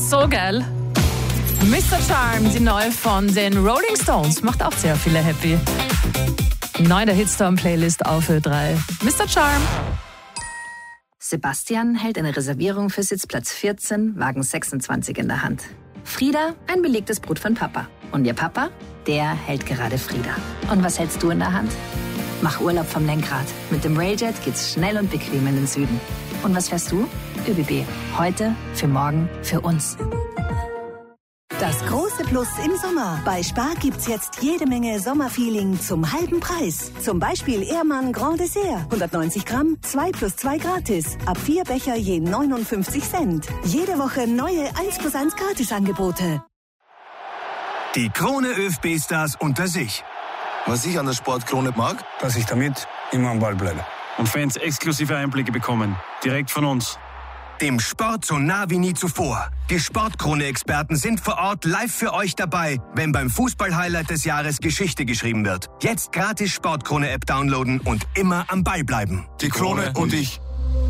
So geil. Mr. Charm, die neue von den Rolling Stones, macht auch sehr viele happy. Neu in der Hitstorm-Playlist auf Ö3. Mr. Charm. Sebastian hält eine Reservierung für Sitzplatz 14, Wagen 26 in der Hand. Frieda, ein belegtes Brot von Papa. Und ihr Papa, der hält gerade Frieda. Und was hältst du in der Hand? Mach Urlaub vom Lenkrad. Mit dem Railjet geht's schnell und bequem in den Süden. Und was fährst du? ÖBB. Heute, für morgen, für uns. Das große Plus im Sommer. Bei Spar gibt's jetzt jede Menge Sommerfeeling zum halben Preis. Zum Beispiel Ehrmann Grand Dessert. 190 Gramm, 2 + 2 gratis. Ab 4 Becher je 59 Cent. Jede Woche neue 1+1 Gratisangebote. Die Krone ÖFB-Stars unter sich. Was ich an der Sportkrone mag, dass ich damit immer am Ball bleibe. Und Fans exklusive Einblicke bekommen. Direkt von uns. Dem Sport so nah wie nie zuvor. Die Sportkrone-Experten sind vor Ort live für euch dabei, wenn beim Fußball-Highlight des Jahres Geschichte geschrieben wird. Jetzt gratis Sportkrone-App downloaden und immer am Ball bleiben. die Krone und ich.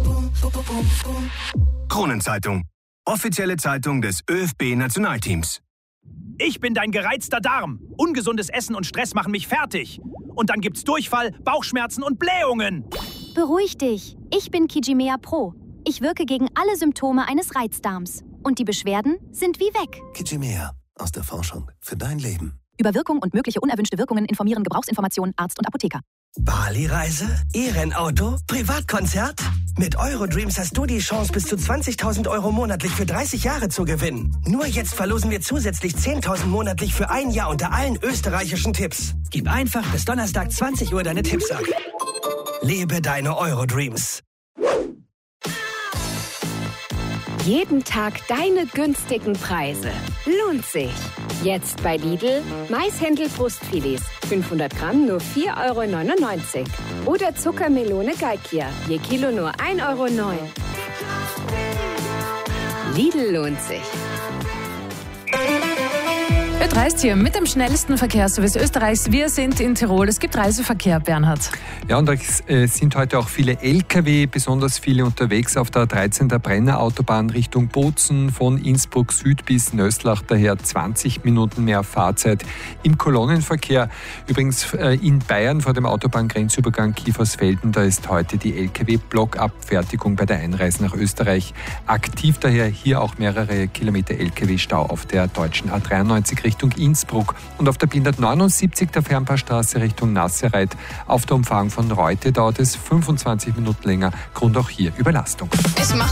Kronenzeitung. Offizielle Zeitung des ÖFB-Nationalteams. Ich bin dein gereizter Darm. Ungesundes Essen und Stress machen mich fertig. Und dann gibt's Durchfall, Bauchschmerzen und Blähungen. Beruhig dich. Ich bin Kijimea Pro. Ich wirke gegen alle Symptome eines Reizdarms. Und die Beschwerden sind wie weg. Kijimea. Aus der Forschung für dein Leben. Über Wirkung und mögliche unerwünschte Wirkungen informieren Gebrauchsinformationen Arzt und Apotheker. Bali-Reise? E-Rennauto? Privatkonzert? Mit Eurodreams hast du die Chance, bis zu 20.000 € monatlich für 30 Jahre zu gewinnen. Nur jetzt verlosen wir zusätzlich 10.000 monatlich für ein Jahr unter allen österreichischen Tipps. Gib einfach bis Donnerstag 20 Uhr deine Tipps ab. Lebe deine Eurodreams. Jeden Tag deine günstigen Preise. Lohnt sich. Jetzt bei Lidl Maishändel-Brustfilets. 500 Gramm nur 4,99 € Oder Zuckermelone Galkia. Je Kilo nur 1,09 €. Lidl lohnt sich. Ö3 ist hier mit dem schnellsten Verkehrsservice Österreichs. Wir sind in Tirol. Es gibt Reiseverkehr, Bernhard. Ja, und es sind heute auch viele Lkw, besonders viele unterwegs auf der 13. Brenner Autobahn Richtung Bozen, von Innsbruck Süd bis Nöslach, daher 20 Minuten mehr Fahrzeit im Kolonnenverkehr. Übrigens in Bayern vor dem Autobahngrenzübergang Kiefersfelden, da ist heute die Lkw-Blockabfertigung bei der Einreise nach Österreich aktiv, daher hier auch mehrere Kilometer Lkw-Stau auf der deutschen A93 Richtung Innsbruck und auf der B179 der Fernpaarstraße Richtung Nassereit. Auf der Umfahrung von Reute dauert es 25 Minuten länger, Grund auch hier Überlastung.